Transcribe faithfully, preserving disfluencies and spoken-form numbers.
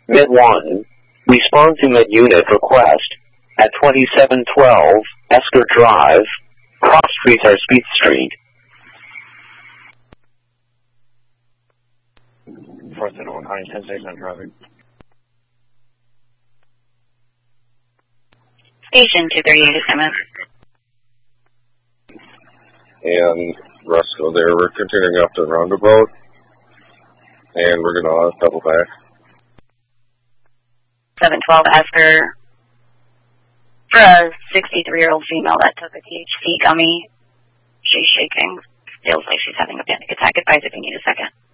Mid one, respond to mid-unit request at twenty-seven twelve Esker Drive, Cross Street or Speed Street. Fourth and one, nine ten station traffic. Station two thirty-eight is coming. And Roscoe there, we're continuing up the roundabout, and we're going to double back. seven twelve Esker. For a sixty-three-year-old female that took a T H C gummy, she's shaking. Feels like she's having a panic attack. Advise if you need a second.